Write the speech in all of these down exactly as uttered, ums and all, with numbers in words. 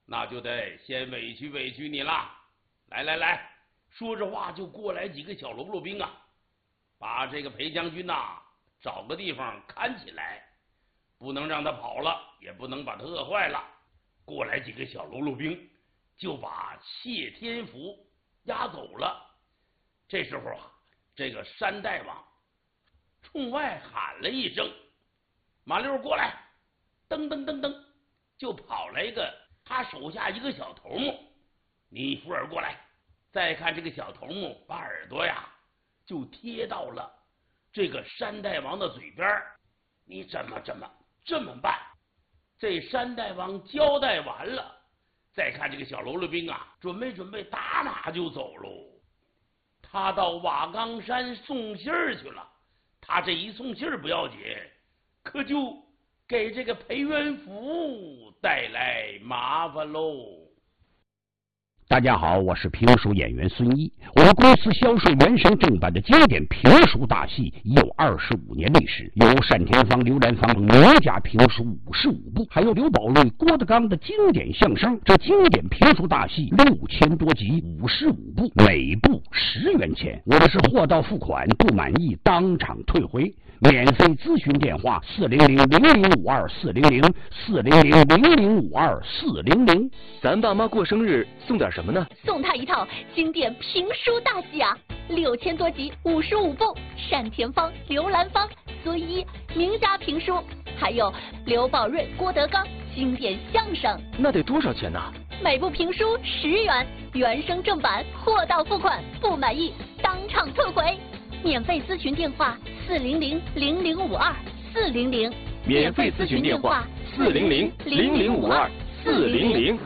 那就得先委屈委屈你了。来来来，说着话就过来几个小喽啰兵啊，把这个裴将军呐、啊、找个地方看起来，不能让他跑了，也不能把他饿坏了。过来几个小喽啰兵就把谢天福押走了。这时候啊，这个山大王冲外喊了一声：“马六过来！”噔噔噔噔，就跑来一个他手下一个小头目，你福尔过来。再看这个小头目把耳朵呀就贴到了这个山大王的嘴边，你怎么怎么这么办？这山大王交代完了，再看这个小喽啰兵啊，准备准备打马就走喽。他到瓦岗山送信儿去了。他这一送信儿不要紧，可就给这个裴元福带来麻烦喽。 大家好，我是评书演员孙一。我们公司销售原声正版的经典评书大戏已有二十五年历史，有单田芳、刘兰芳名家评书五十五部，还有刘宝瑞、郭德纲的经典相声。这经典评书大戏六千多集，五十五部，每部十元钱。我们是货到付款，不满意当场退回。免费咨询电话：四零零零零五二四零零四零零零零五二四零零。 咱爸妈过生日送点什么呢？ 送他一套经典评书大戏啊，六千多集，五十五部，单田芳、刘兰芳、孙一名家评书，还有刘宝瑞、郭德纲经典相声。 那得多少钱呢？ 每部评书十元，原声正版，货到付款，不满意当场退回。免费咨询电话：四零零零零五二四零零。 免费咨询电话：四零零零零五二四零零。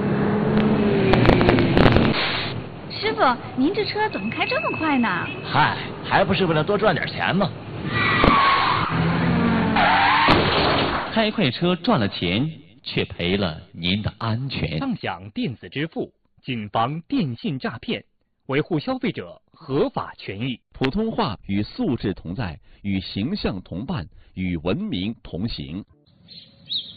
师傅，您这车怎么开这么快呢？ 嗨，还不是为了多赚点钱吗？开快车赚了钱，却赔了您的安全。 畅享电子支付，谨防电信诈骗，维护消费者合法权益。 普通话与素质同在，与形象同伴，与文明同行。